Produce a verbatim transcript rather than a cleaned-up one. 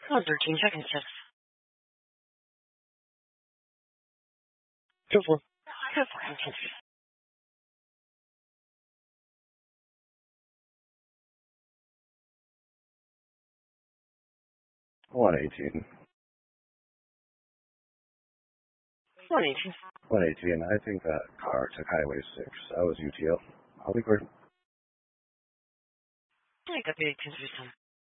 Oh, thirteen seconds, yes. Go for it. Go for it. Continue. one eighteen. one eighteen. one eighteen. I think that car took Highway six. That was U T L. I'll be clear. I got the eighteen.